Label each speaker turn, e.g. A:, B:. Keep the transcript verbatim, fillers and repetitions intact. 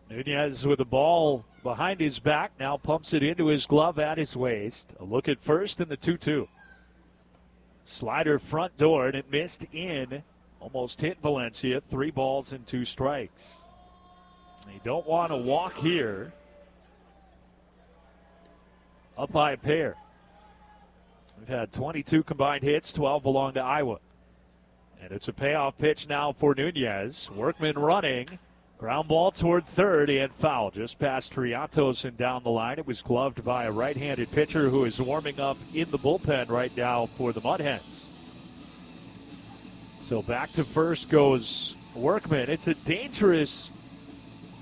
A: Nunez with the ball behind his back, now pumps it into his glove at his waist. A look at first in the two two. Slider front door, and it missed in. Almost hit Valencia. Three balls and two strikes. You don't want to walk here. Up by a pair. We've had twenty-two combined hits, twelve belong to Iowa. And it's a payoff pitch now for Nunez. Workman running. Ground ball toward third and foul. Just past Triatos and down the line. It was gloved by a right-handed pitcher who is warming up in the bullpen right now for the Mud Hens. So back to first goes Workman. It's a dangerous